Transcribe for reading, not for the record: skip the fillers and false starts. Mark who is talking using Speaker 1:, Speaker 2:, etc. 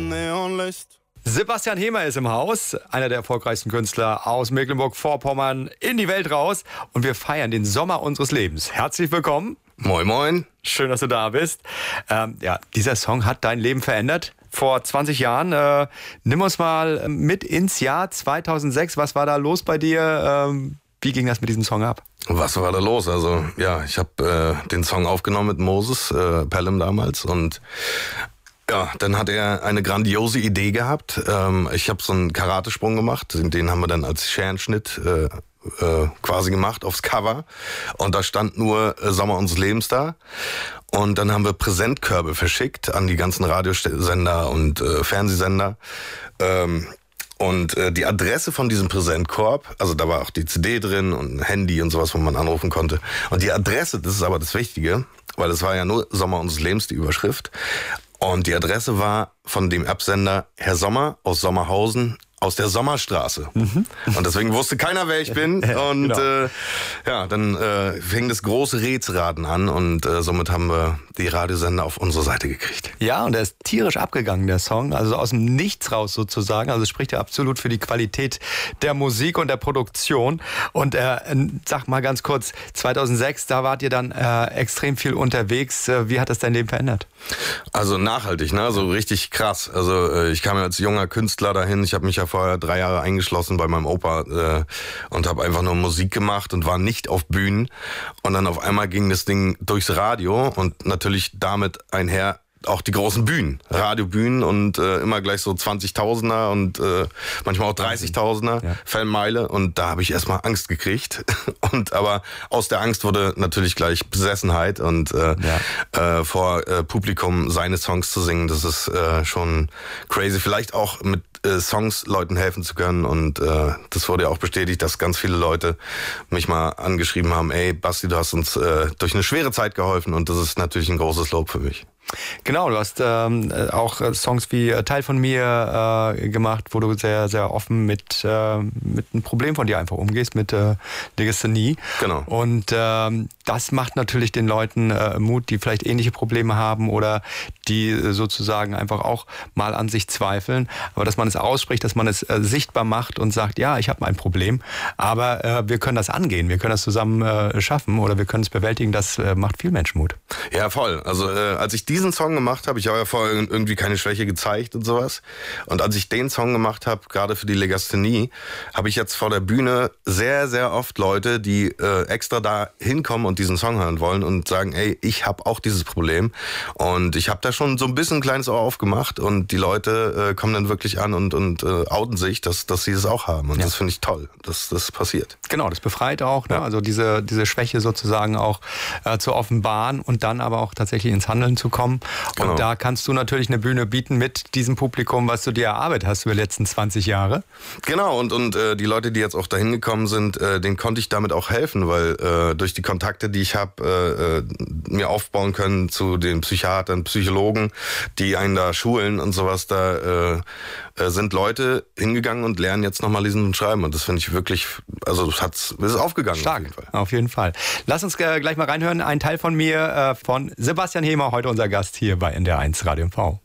Speaker 1: Neonlicht.
Speaker 2: Sebastian Hemer ist im Haus, einer der erfolgreichsten Künstler aus Mecklenburg-Vorpommern, in die Welt raus. Und wir feiern den Sommer unseres Lebens. Herzlich willkommen.
Speaker 3: Moin, moin.
Speaker 2: Schön, dass du da bist. Dieser Song hat dein Leben verändert. Vor 20 Jahren. Nimm uns mal mit ins Jahr 2006. Was war da los bei dir? Wie ging das mit diesem Song ab?
Speaker 3: Was war da los? Also, ja, ich habe den Song aufgenommen mit Moses Pelham damals und ja, dann hat er eine grandiose Idee gehabt. Ich habe so einen Karatesprung gemacht, den haben wir dann als Scherenschnitt quasi gemacht aufs Cover und da stand nur Sommer unseres Lebens da. Und dann haben wir Präsentkörbe verschickt an die ganzen Radiosender und Fernsehsender. Und die Adresse von diesem Präsentkorb, also da war auch die CD drin und ein Handy und sowas, wo man anrufen konnte. Und die Adresse, das ist aber das Wichtige, weil es war ja nur Sommer unseres Lebens, die Überschrift. Und die Adresse war von dem Absender Herr Sommer aus Sommerhausen aus der Sommerstraße. Mhm. Und deswegen wusste keiner, wer ich bin. Und genau. Dann fing das große Rätselraten an und somit haben wir die Radiosender auf unsere Seite gekriegt.
Speaker 2: Ja, und der ist tierisch abgegangen, der Song. Also aus dem Nichts raus sozusagen. Also es spricht ja absolut für die Qualität der Musik und der Produktion. Und sag mal ganz kurz, 2006, da wart ihr dann extrem viel unterwegs. Wie hat das dein Leben verändert?
Speaker 3: Also nachhaltig, ne? So richtig krass. Also ich kam ja als junger Künstler dahin. Ich habe mich ja vorher 3 Jahre eingeschlossen bei meinem Opa und habe einfach nur Musik gemacht und war nicht auf Bühnen. Und dann auf einmal ging das Ding durchs Radio und natürlich damit einher auch die großen Bühnen, Radiobühnen und immer gleich so 20.000er und manchmal auch 30.000er Fanmeile und da habe ich erstmal Angst gekriegt aber aus der Angst wurde natürlich gleich Besessenheit und vor Publikum seine Songs zu singen, das ist schon crazy, vielleicht auch mit Songs Leuten helfen zu können und das wurde ja auch bestätigt, dass ganz viele Leute mich mal angeschrieben haben, ey Basti, du hast uns durch eine schwere Zeit geholfen und das ist natürlich ein großes Lob für mich.
Speaker 2: Genau, du hast auch Songs wie Teil von mir gemacht, wo du sehr, sehr offen mit einem Problem von dir einfach umgehst, mit Legasthenie.
Speaker 3: Genau.
Speaker 2: Und das macht natürlich den Leuten Mut, die vielleicht ähnliche Probleme haben oder die sozusagen einfach auch mal an sich zweifeln. Aber dass man es ausspricht, dass man es sichtbar macht und sagt, ja, ich habe ein Problem, aber wir können das angehen, wir können das zusammen schaffen oder wir können es bewältigen, das macht viel Menschen Mut.
Speaker 3: Ja, voll. Also als ich diesen Song gemacht habe, ich habe ja vorher irgendwie keine Schwäche gezeigt und sowas. Und als ich den Song gemacht habe, gerade für die Legasthenie, habe ich jetzt vor der Bühne sehr, sehr oft Leute, die extra da hinkommen und diesen Song hören wollen und sagen, ey, ich habe auch dieses Problem. Und ich habe da schon so ein bisschen ein kleines Ohr aufgemacht und die Leute kommen dann wirklich an und outen sich, dass sie es auch haben. Und das finde ich toll, dass das passiert.
Speaker 2: Genau, das befreit auch, ne? Also diese Schwäche sozusagen auch zu offenbaren und dann aber auch tatsächlich ins Handeln zu kommen.
Speaker 3: Genau.
Speaker 2: Und da kannst du natürlich eine Bühne bieten mit diesem Publikum, was du dir erarbeitet hast über die letzten 20 Jahre.
Speaker 3: Genau, und die Leute, die jetzt auch dahin gekommen sind, denen konnte ich damit auch helfen, weil durch die Kontakte, die ich habe, mir aufbauen können zu den Psychiatern, Psychologen, die einen da schulen und sowas, da sind Leute hingegangen und lernen jetzt nochmal lesen und schreiben. Und das finde ich wirklich, also es ist aufgegangen.
Speaker 2: Stark, auf jeden Fall. Lass uns gleich mal reinhören. Ein Teil von mir, von Sebastian Hemer, heute unser Gast hier bei NDR1 Radio MV.